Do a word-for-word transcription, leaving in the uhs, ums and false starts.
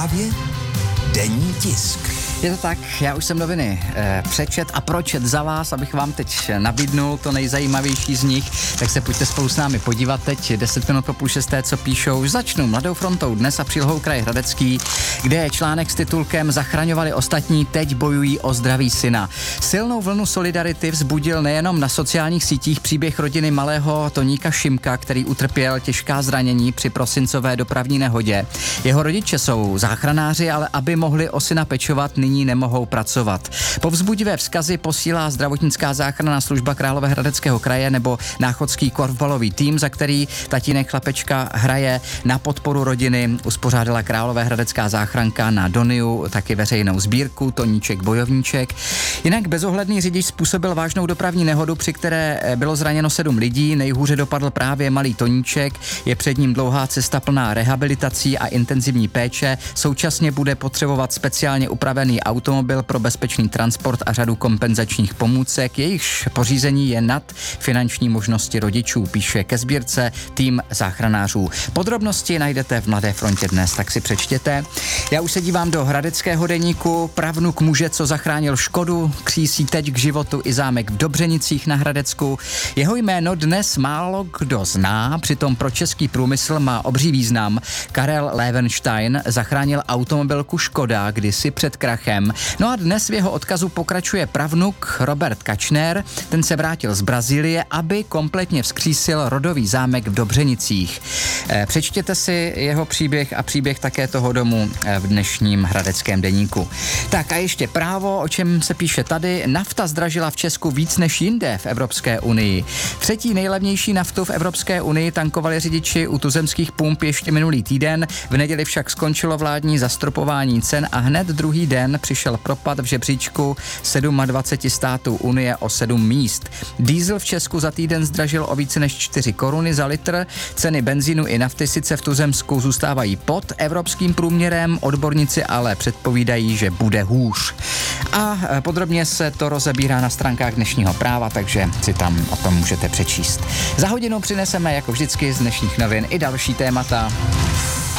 Právě denní tisk. Je to tak, já už jsem noviny eh, přečet a pročet za vás, abych vám teď nabídnul to nejzajímavější z nich, tak se pojďte spolu s námi podívat teď deset minut po půl šesté, co píšou. Začnu Mladou frontou dnes a přílohou kraj Hradecký, kde je článek s titulkem Zachraňovali ostatní, teď bojují o zdraví syna. Silnou vlnu solidarity vzbudil nejenom na sociálních sítích příběh rodiny malého Toníka Šimka, který utrpěl těžká zranění při prosincové dopravní nehodě. Jeho rodiče jsou záchranáři, ale aby mohli o syna pečovat, nyní nemohou pracovat. Povzbudivé vzkazy posílá zdravotnická záchranná služba Královéhradeckého kraje nebo náchodský korfbalový tým, za který tatínek chlapečka hraje. Na podporu rodiny uspořádala Královéhradecká záchranka na Doniu taky veřejnou sbírku Toníček bojovníček. Jinak bezohledný řidič způsobil vážnou dopravní nehodu, při které bylo zraněno sedm lidí. Nejhůře dopadl právě malý Toníček. Je před ním dlouhá cesta plná rehabilitací a intenzivní péče. Současně bude potřebovat speciálně upravený automobil pro bezpečný transport a řadu kompenzačních pomůcek. Jejichž pořízení je nad finanční možnosti rodičů, píše ke sbírce tým záchranářů. Podrobnosti najdete v Mladé frontě dnes, tak si přečtěte. Já už se dívám do hradeckého deníku. Pravnuk muže, co zachránil Škodu, křísí teď k životu i zámek v Dobřenicích na Hradecku. Jeho jméno dnes málo kdo zná, přitom pro český průmysl má obří význam. Karel Löwenstein zachránil automobilku Škoda kdysi před krachem. No a dnes v jeho odkazu pokračuje pravnuk Robert Kačner. Ten se vrátil z Brazílie, aby kompletně vzkřísil rodový zámek v Dobřenicích. E, přečtěte si jeho příběh a příběh také toho domu v dnešním hradeckém deníku. Tak a ještě právo, o čem se píše tady. Nafta zdražila v Česku víc než jinde v Evropské unii. Třetí nejlevnější naftu v Evropské unii tankovali řidiči u tuzemských pump ještě minulý týden. V neděli však skončilo vládní zastropování cen a hned druhý den přišel propad v žebříčku dvacet sedm států Unie o sedm míst. Diesel v Česku za týden zdražil o více než čtyři koruny za litr. Ceny benzínu i nafty sice v tuzemsku zůstávají pod evropským průměrem, odborníci ale předpovídají, že bude hůř. A podrobně se to rozebírá na stránkách dnešního Práva, takže si tam o tom můžete přečíst. Za hodinu přineseme jako vždycky z dnešních novin i další témata.